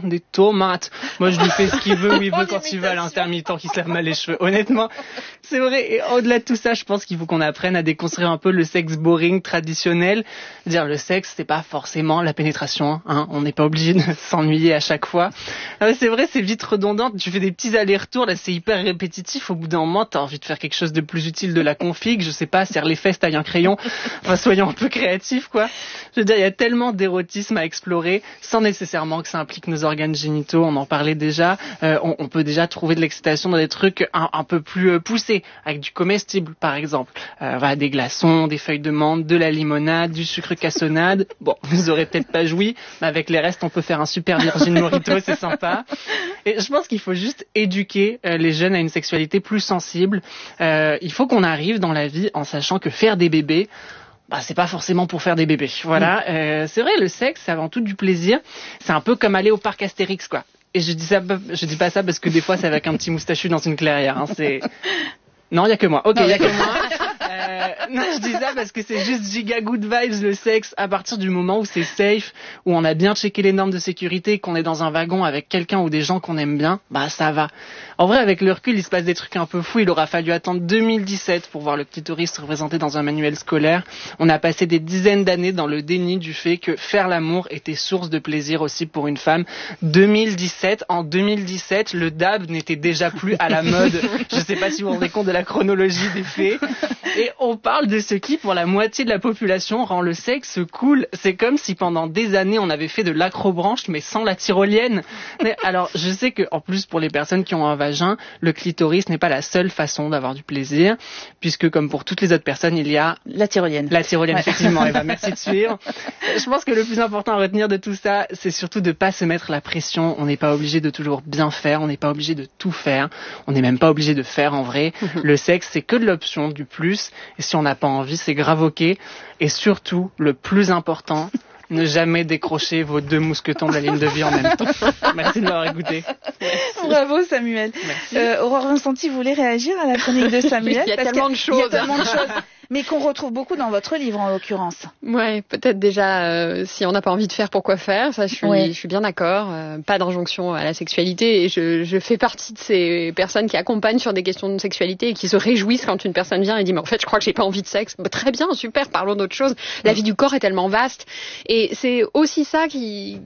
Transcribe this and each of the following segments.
des tomates. Moi, je lui fais ce qu'il veut, où il veut, quand il veut, à l'intermittent qui se lave mal les cheveux. Honnêtement, c'est vrai. Et au-delà de tout ça, je pense qu'il faut qu'on apprenne à déconstruire un peu le sexe boring traditionnel. Dire le sexe, c'est pas forcément la pénétration, hein. On n'est pas obligé de s'ennuyer à chaque fois. C'est vrai, c'est vite redondant. Tu fais des petits allers-retours, là, c'est hyper répétitif. Au bout d'un moment, t'as envie de faire quelque chose de plus utile de la config. Je sais pas, serre les fesses, taille un crayon. Enfin, soyons un peu créatifs, quoi. Je veux dire, il y a tellement d'érotisme à explorer, sans nécessairement que ça implique nos organes génitaux. On en parlait déjà. On peut déjà trouver de l'excitation dans des trucs un peu plus poussés, avec du comestible, par exemple. Voilà, des glaçons, des feuilles de menthe, de la limonade, du sucre cassonade. Bon, vous aurez peut-être pas joui, mais avec les restes, on peut faire un super Virgin Mojito, c'est sympa. Et je pense qu'il faut juste éduquer les jeunes à une sexualité plus sensible. Il faut qu'on arrive dans la vie en sachant que faire des bébés, c'est pas forcément pour faire des bébés. Voilà, c'est vrai, le sexe, c'est avant tout du plaisir. C'est un peu comme aller au parc Astérix, quoi. Et je dis pas ça parce que des fois, c'est avec un petit moustachu dans une clairière. Hein, c'est... Non, il y a que moi. Ok, il y a que moi. Non, je dis ça parce que c'est juste giga good vibes le sexe à partir du moment où c'est safe, où on a bien checké les normes de sécurité, qu'on est dans un wagon avec quelqu'un ou des gens qu'on aime bien, ça va. En vrai, avec le recul, il se passe des trucs un peu fous. Il aura fallu attendre 2017 pour voir le clitoris représenté dans un manuel scolaire. On a passé des dizaines d'années dans le déni du fait que faire l'amour était source de plaisir aussi pour une femme. En 2017, le dab n'était déjà plus à la mode. Je sais pas si vous vous rendez compte de la chronologie des faits. Et on parle de ce qui, pour la moitié de la population, rend le sexe cool. C'est comme si pendant des années, on avait fait de l'acrobranche, mais sans la tyrolienne. Mais alors, je sais que, en plus, pour les personnes qui ont un vagin, le clitoris n'est pas la seule façon d'avoir du plaisir, puisque, comme pour toutes les autres personnes, il y a... La tyrolienne. La tyrolienne, effectivement. Eva, merci de suivre. Je pense que le plus important à retenir de tout ça, c'est surtout de pas se mettre la pression. On n'est pas obligé de toujours bien faire. On n'est pas obligé de tout faire. On n'est même pas obligé de faire, en vrai. Le sexe, c'est que de l'option, du plus. Et si on n'a pas envie, c'est grave ok. Et surtout, le plus important, ne jamais décrocher vos 2 mousquetons de la ligne de vie en même temps. Merci de m'avoir écouté. Bravo Samuel. Aurore Vincenti, vous voulez réagir à la chronique de Samuel? Il y a tellement de choses. Mais qu'on retrouve beaucoup dans votre livre en l'occurrence. Ouais, peut-être déjà si on n'a pas envie de faire, pourquoi faire? Ça, je suis bien d'accord. Pas d'injonction à la sexualité. Et je fais partie de ces personnes qui accompagnent sur des questions de sexualité et qui se réjouissent quand une personne vient et dit mais en fait je crois que j'ai pas envie de sexe. Très bien, super, parlons d'autre chose. La vie du corps est tellement vaste et c'est aussi ça qui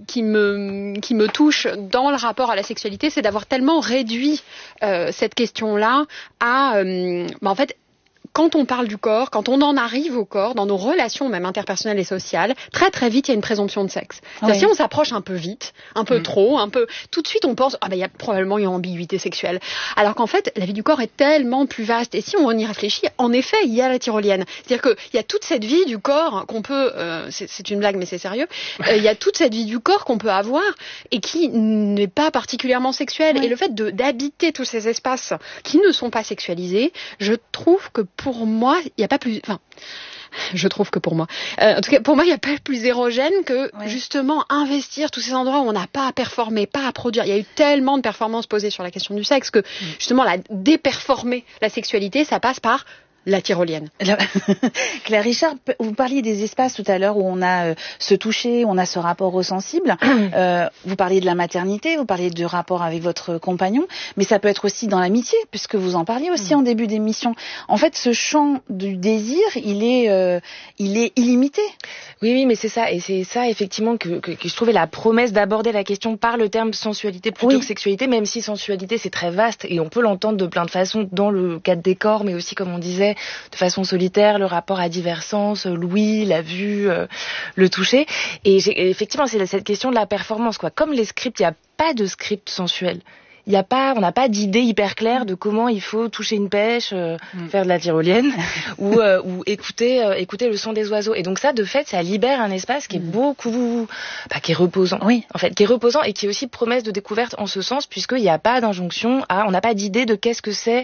me touche dans le rapport à la sexualité, c'est d'avoir tellement réduit cette question-là à en fait. Quand on parle du corps, quand on en arrive au corps, dans nos relations même interpersonnelles et sociales, très très vite il y a une présomption de sexe. Si on s'approche un peu vite, un peu trop, tout de suite on pense il y a probablement une ambiguïté sexuelle. Alors qu'en fait la vie du corps est tellement plus vaste et si on y réfléchit, en effet il y a la tyrolienne. C'est-à-dire qu'il y a toute cette vie du corps qu'on peut, c'est une blague mais c'est sérieux, il y a toute cette vie du corps qu'on peut avoir et qui n'est pas particulièrement sexuelle. Et le fait d'habiter tous ces espaces qui ne sont pas sexualisés, je trouve que pour moi, il n'y a pas plus... Enfin, je trouve que pour moi... en tout cas, pour moi, il n'y a pas plus érogène que justement investir tous ces endroits où on n'a pas à performer, pas à produire. Il y a eu tellement de performances posées sur la question du sexe que justement, déperformer la sexualité, ça passe par... la tyrolienne. Claire Richard, vous parliez des espaces tout à l'heure où on a ce toucher, où on a ce rapport au sensible. Vous parliez de la maternité, vous parliez du rapport avec votre compagnon, mais ça peut être aussi dans l'amitié, puisque vous en parliez aussi en début d'émission. En fait, ce champ du désir, il est illimité. Oui, mais c'est ça, et c'est ça effectivement que je trouvais la promesse d'aborder la question par le terme sensualité plutôt que sexualité, même si sensualité c'est très vaste et on peut l'entendre de plein de façons dans le cadre des corps, mais aussi comme on disait de façon solitaire, le rapport à divers sens, l'ouïe, la vue, le toucher. Et effectivement, c'est cette question de la performance, quoi. Comme les scripts, il n'y a pas de script sensuel. On n'a pas d'idée hyper claire de comment il faut toucher une pêche, faire de la tyrolienne ou écouter le son des oiseaux. Et donc ça, de fait, ça libère un espace qui est beaucoup, qui est reposant. Oui. En fait, qui est reposant et qui est aussi promesse de découverte en ce sens, puisqu'il n'y a pas d'injonction on n'a pas d'idée de qu'est-ce que c'est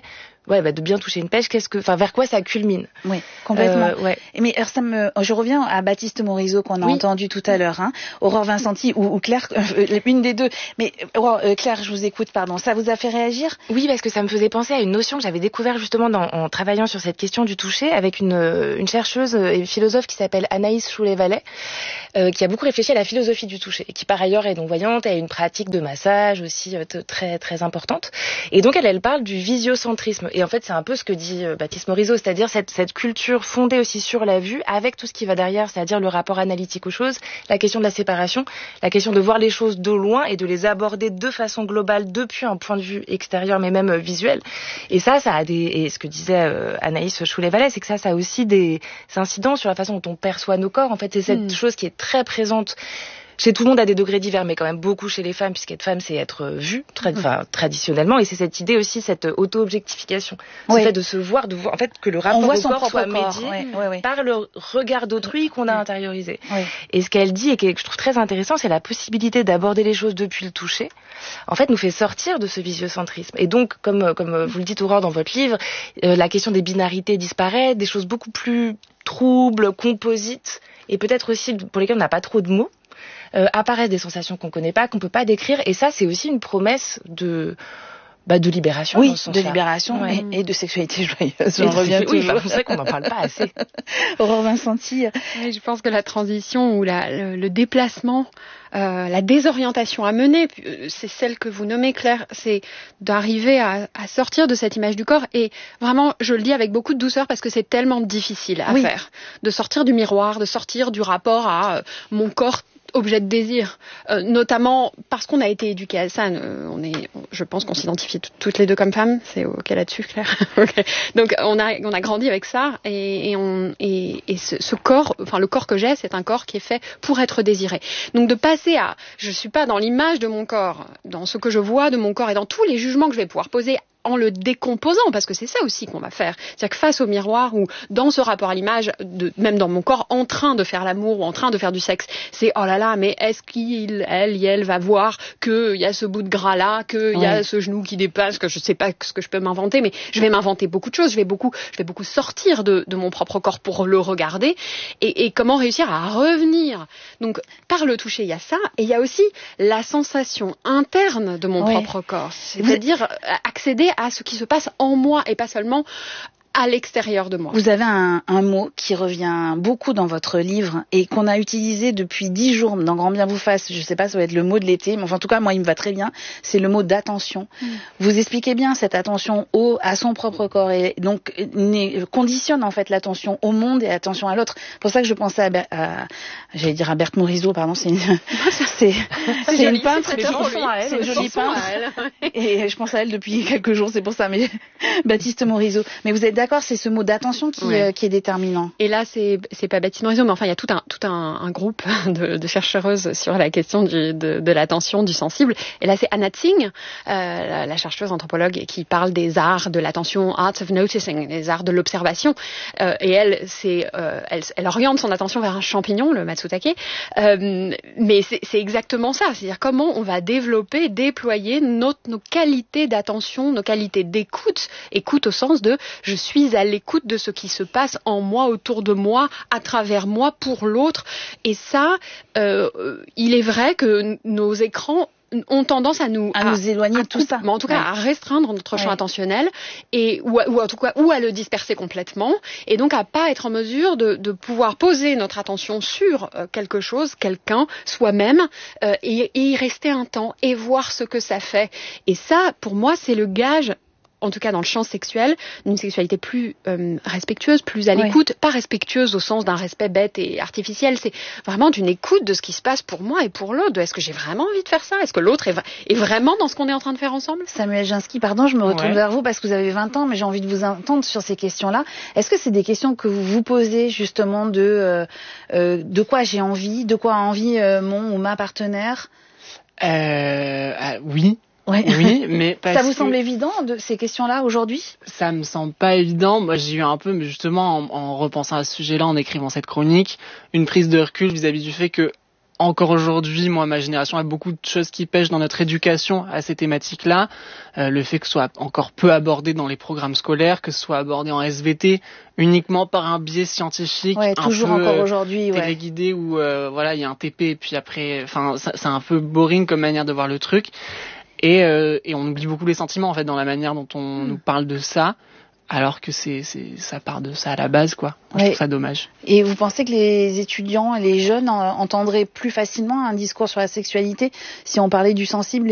de bien toucher une pêche, vers quoi ça culmine? Oui, complètement. Mais je reviens à Baptiste Morisot qu'on a entendu tout à l'heure, Aurore Vincenti ou Claire, une des deux. Mais Claire, je vous écoute, pardon. Ça vous a fait réagir? Oui, parce que ça me faisait penser à une notion que j'avais découvert justement en travaillant sur cette question du toucher avec une chercheuse et philosophe qui s'appelle Anaïs Choulet-Vallet, qui a beaucoup réfléchi à la philosophie du toucher, et qui par ailleurs est non-voyante et a une pratique de massage aussi très très importante. Et donc elle parle du visiocentrisme. Et en fait, c'est un peu ce que dit Baptiste Morisot, c'est-à-dire cette culture fondée aussi sur la vue, avec tout ce qui va derrière, c'est-à-dire le rapport analytique aux choses, la question de la séparation, la question de voir les choses de loin et de les aborder de façon globale depuis un point de vue extérieur, mais même visuel. Et ça a et ce que disait Anaïs Choulet-Vallet, c'est que ça a aussi des incidents sur la façon dont on perçoit nos corps. En fait, c'est cette chose qui est très présente chez tout le monde à des degrés divers, mais quand même beaucoup chez les femmes, puisqu'être femme, c'est être vue, traditionnellement. Et c'est cette idée aussi, cette auto-objectification. Ce fait de se voir, en fait, que le rapport au corps soit médié par le regard d'autrui qu'on a intériorisé. Et ce qu'elle dit, et que je trouve très intéressant, c'est la possibilité d'aborder les choses depuis le toucher, en fait, nous fait sortir de ce visiocentrisme. Et donc, comme vous le dites, Aurore, dans votre livre, la question des binarités disparaît, des choses beaucoup plus troubles, composites, et peut-être aussi pour lesquelles on n'a pas trop de mots. Apparaissent des sensations qu'on connaît pas, qu'on peut pas décrire, et ça c'est aussi une promesse de libération. Oui, de libération et de sexualité joyeuse. J'en reviens toujours. C'est vrai qu'on n'en parle pas assez. Aurore Vincenti. Oui, je pense que la transition ou le déplacement, la désorientation à mener, c'est celle que vous nommez, Claire, c'est d'arriver à sortir de cette image du corps. Et vraiment, je le dis avec beaucoup de douceur parce que c'est tellement difficile à faire. De sortir du miroir, de sortir du rapport à mon corps objet de désir, notamment parce qu'on a été éduqués à ça. Je pense qu'on s'identifie toutes les deux comme femmes. C'est ok là-dessus, Claire. Okay. Donc on a grandi avec ça et ce corps, enfin le corps que j'ai, c'est un corps qui est fait pour être désiré. Donc de passer à, je suis pas dans l'image de mon corps, dans ce que je vois de mon corps et dans tous les jugements que je vais pouvoir poser en le décomposant, parce que c'est ça aussi qu'on va faire. C'est-à-dire que face au miroir ou dans ce rapport à l'image, même dans mon corps, en train de faire l'amour ou en train de faire du sexe, c'est oh là là, mais est-ce elle va voir qu'il y a ce bout de gras là, qu'il y a ce genou qui dépasse, que je sais pas ce que je peux m'inventer, mais je vais m'inventer beaucoup de choses, je vais beaucoup sortir de mon propre corps pour le regarder, et comment réussir à revenir. Donc par le toucher, il y a ça, et il y a aussi la sensation interne de mon propre corps, c'est-à-dire accéder à ce qui se passe en moi et pas seulement à l'extérieur de moi. Vous avez un mot qui revient beaucoup dans votre livre et qu'on a utilisé depuis 10 jours dans Grand Bien vous fasse. Je ne sais pas, ça va être le mot de l'été, mais enfin, en tout cas, moi, il me va très bien. C'est le mot d'attention. Vous expliquez bien cette attention à son propre corps et donc conditionne en fait l'attention au monde et l'attention à l'autre. C'est pour ça que je pensais j'allais dire à Berthe Morisot, pardon, c'est une peintre. C'est une jolie peintre. Et je pense à elle depuis quelques jours, c'est pour ça. Mais Baptiste Morisot. Mais vous êtes d'accord, c'est ce mot d'attention qui est déterminant. Et là, c'est pas Baptiste Morisot, mais enfin, il y a tout un groupe de chercheuses sur la question de l'attention, du sensible. Et là, c'est Anna Tsing, la chercheuse anthropologue, qui parle des arts de l'attention, arts of noticing, les arts de l'observation. Et elle oriente son attention vers un champignon, le matsutake. Mais c'est exactement ça. C'est-à-dire comment on va développer, déployer nos qualités d'attention, nos qualités d'écoute au sens de je suis à l'écoute de ce qui se passe en moi, autour de moi, à travers moi, pour l'autre. Et ça, il est vrai que nos écrans ont tendance à nous éloigner de tout ça, mais en tout cas à restreindre notre champ attentionnel ou en tout cas à le disperser complètement, et donc à pas être en mesure de pouvoir poser notre attention sur quelque chose, quelqu'un, soi-même, et y rester un temps et voir ce que ça fait. Et ça, pour moi, c'est le gage, en tout cas dans le champ sexuel, d'une sexualité plus respectueuse, plus à l'écoute, pas respectueuse au sens d'un respect bête et artificiel, c'est vraiment d'une écoute de ce qui se passe pour moi et pour l'autre. Est-ce que j'ai vraiment envie de faire ça? Est-ce que l'autre est vraiment dans ce qu'on est en train de faire ensemble? Samuel Ginsky, pardon, je me retourne vers vous parce que vous avez 20 ans, mais j'ai envie de vous entendre sur ces questions-là. Est-ce que c'est des questions que vous vous posez justement de quoi j'ai envie, de quoi a envie mon ou ma partenaire? Oui. Oui, mais ça vous semble évident de ces questions-là aujourd'hui? Ça me semble pas évident. Moi, j'ai eu un peu, mais justement, en repensant à ce sujet-là, en écrivant cette chronique, une prise de recul vis-à-vis du fait que, encore aujourd'hui, moi, ma génération a beaucoup de choses qui pêchent dans notre éducation à ces thématiques-là. Le fait que ce soit encore peu abordé dans les programmes scolaires, que ce soit abordé en SVT uniquement par un biais scientifique, toujours un peu encore aujourd'hui, téléguidé où voilà, il y a un TP et puis après, enfin, c'est un peu boring comme manière de voir le truc. Et on oublie beaucoup les sentiments en fait dans la manière dont on nous parle de ça. Alors que ça part de ça à la base, quoi. Moi, je trouve ça dommage. Et vous pensez que les étudiants et les jeunes entendraient plus facilement un discours sur la sexualité si on parlait du sensible